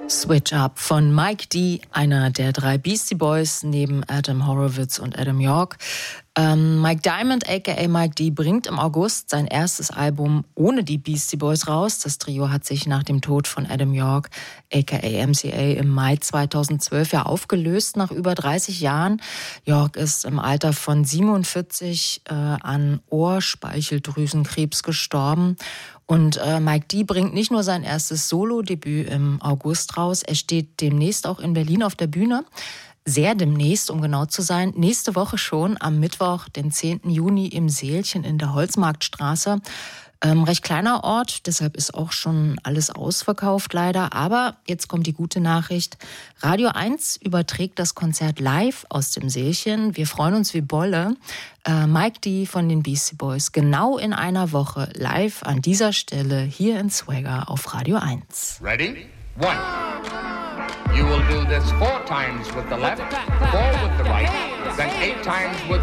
Switch Up von Mike D., einer der 3 Beastie Boys neben Adam Horowitz und Adam York. Mike Diamond, a.k.a. Mike D., bringt im August sein erstes Album ohne die Beastie Boys raus. Das Trio hat sich nach dem Tod von Adam York, a.k.a. MCA, im Mai 2012 ja aufgelöst, nach über 30 Jahren. York ist im Alter von 47 an Ohrspeicheldrüsenkrebs gestorben. Und Mike D. bringt nicht nur sein erstes Solo-Debüt im August raus, er steht demnächst auch in Berlin auf der Bühne. Sehr demnächst, um genau zu sein, nächste Woche schon, am Mittwoch, den 10. Juni im Seelchen in der Holzmarktstraße. Recht kleiner Ort, deshalb ist auch schon alles ausverkauft leider. Aber jetzt kommt die gute Nachricht. Radio 1 überträgt das Konzert live aus dem Seelchen. Wir freuen uns wie Bolle. Mike D. von den Beastie Boys genau in einer Woche live an dieser Stelle hier in Swagger auf Radio 1. Ready? 1. You will do this 4 times with the left, 4 with the right, then 8 times with